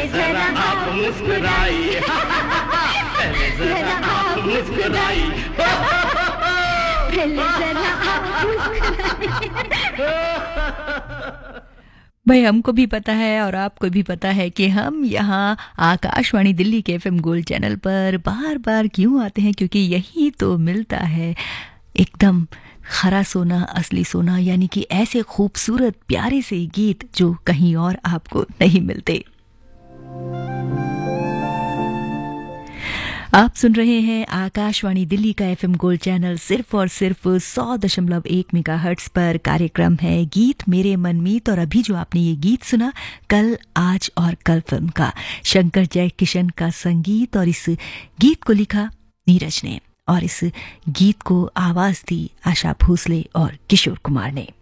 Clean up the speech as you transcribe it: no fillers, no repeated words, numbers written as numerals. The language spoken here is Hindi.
जरा आप मुस्कुराइए, पहले जरा आप मुस्कुराइए, पहले जरा आप मुस्कुराइए। भाई हमको भी पता है और आपको भी पता है कि हम यहाँ आकाशवाणी दिल्ली के एफएम गोल्ड चैनल पर बार बार क्यों आते हैं, क्योंकि यही तो मिलता है एकदम खरा सोना, असली सोना, यानी कि ऐसे खूबसूरत प्यारे से गीत जो कहीं और आपको नहीं मिलते। आप सुन रहे हैं आकाशवाणी दिल्ली का एफएम गोल्ड चैनल सिर्फ और सिर्फ 100.1 मेगाहर्ट्ज पर। कार्यक्रम है गीत मेरे मनमीत, और अभी जो आपने ये गीत सुना कल आज और कल फिल्म का, शंकर जयकिशन का संगीत, और इस गीत को लिखा नीरज ने और इस गीत को आवाज दी आशा भोसले और किशोर कुमार ने।